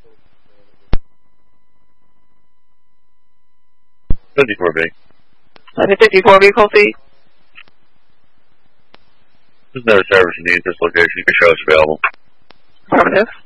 $54B. 54B, call feed. There's no service needs this location. You can show us available. Affirmative.